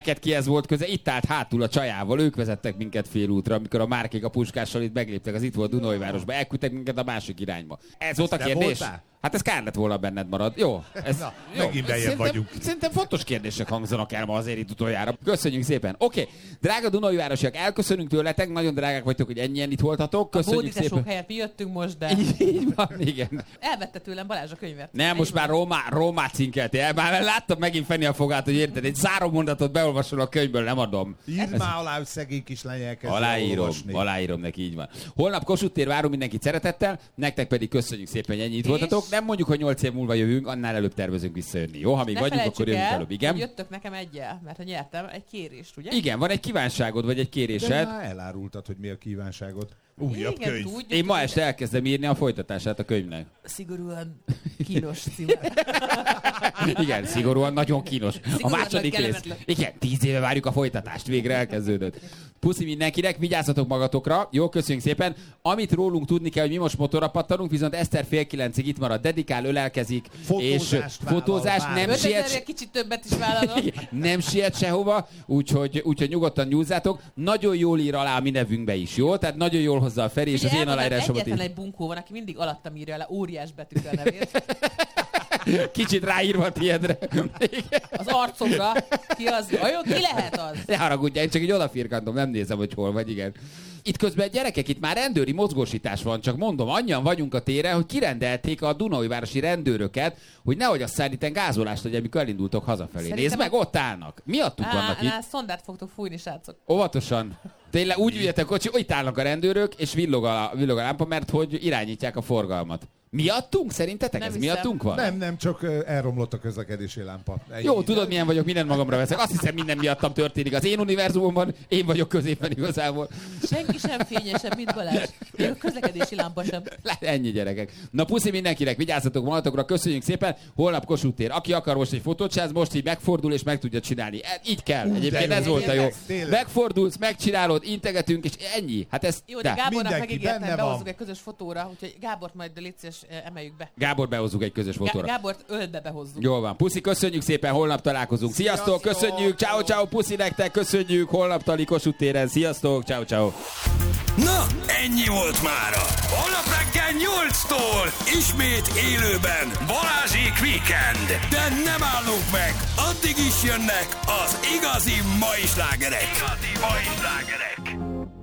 neked kihez volt köze? Itt állt hátul a csajával, ők vezettek minket félútra, amikor a Márkék a puskással itt megléptek, az itt volt Dunaújvárosba, elküldtek minket a másik irányba. Ez volt a kérdés? Voltál? Hát ez kár lett volna benned marad. Jó. Na, megint bejebb vagyunk. Szerintem fontos kérdések hangzanak el ma azért itt utoljára. Köszönjük szépen. Oké, drága Dunaújvárosiak, elköszönünk tőletek, nagyon drágák vagytok, hogy ennyien itt voltatok. Köszönjük szépen. A helyett mi jöttünk most, de... Így van, igen. Elvette tőlem Balázs a könyvet. Nem, most már Rómát cinkeltél. Már láttam megint fenni a fogát, hogy érted, egy záró mondatot beolvasol a könyvből, nem adom. Írd már alá, hogy szegény kislány elkezd Aláírom neki, így van. Holnap Kossuth tér, várunk mindenkit szeretettel, nektek pedig köszönjük szépen, hogy ennyit voltatok. Nem mondjuk, hogy 8 év múlva jövünk, annál előbb tervezünk visszajönni. Jó, ha még vagyunk, akkor jövünk előbb. Igen. Jöttök nekem egyel, mert ha nyertem egy kérést, ugye? Igen, van egy kívánságod, vagy egy kérésed. De már elárultad, hogy mi a kívánságod. Újabb könyv. Tudjuk, én ma este elkezdem írni a folytatását a könyvnek. Szigorúan kínos címmel. Igen, szigorúan nagyon kínos. Szigorúan a második rész. Igen, 10 éve várjuk a folytatást, végre elkezdődött. Puszi mindenkinek, vigyázzatok magatokra. Jó, köszönjük szépen. Amit rólunk tudni kell, hogy mi most motorra pattanunk, viszont Eszter 8:30 itt marad, dedikál, ölelkezik, és fotózás nem siet. Kicsit többet is vállalom. Nem siet sehova, úgyhogy nyugodtan nyúzzátok. Nagyon jól ír alá a mi nevünkbe is, jó? Tehát nagyon jól hozzá a Feri, és az én aláírásomat is. Egyetlen egy bunkó van, aki mindig alattam írja le óriás betűkkel a nevét. Kicsit ráírva a tiédre. Az arcomra. Ki az? Ki lehet az? Ne haragudjál, én csak így odafirkantom, nem nézem, hogy hol vagy, igen. Itt közben gyerekek, itt már rendőri mozgósítás van, csak mondom, annyian vagyunk a téren, hogy kirendelték a Dunaújvárosi rendőröket, hogy nehogy aztán itten gázolást legyen, amikor elindultok hazafelé. Nézd meg, ott állnak. Miattuk vannak itt. Szondát fogtok fújni, srácok. Óvatosan. Tényleg úgy üljetek kocsi, hogy itt állnak a rendőrök, és villog a lámpa, mert hogy irányítják a forgalmat. Miattunk? Szerintetek ez miattunk van? Nem, csak elromlott a közlekedési lámpa. Jó, tudod milyen vagyok, mindent magamra veszek. Azt hiszem, minden miattam történik. Az én univerzumomban én vagyok középen igazából. Senki sem fényesebb, mint Balázs. Még a közlekedési lámpa sem. Ennyi, gyerekek. Na puszi mindenkinek, vigyázzatok magatokra, köszönjük szépen. Holnap Kossuth tér. Aki akar most egy fotót csinálni, most így megfordul és meg tudja csinálni. Így kell. Egyébként ez volt a jó. Megfordulsz, megcsinálod, integetünk, és ennyi. Hát ez. Jó, de Gábornak megígértem, behozzuk egy közös fotóra, úgyhogy Gábort majd légy szíves, emeljük be. Gábor behozzuk egy közös fotóra. Gábort ölbe behozzuk. Jól van. Puszi, köszönjük szépen, holnap találkozunk. Sziasztok, köszönjük. Ciao, ciao, puszi nektek, köszönjük. Holnap tali Kossuth téren. Sziasztok, ciao, ciao. Na, ennyi volt mára. Holnap reggel 8-tól ismét élőben Balázsék Weekend. De nem állunk meg, addig is jönnek az igazi mai slágerek.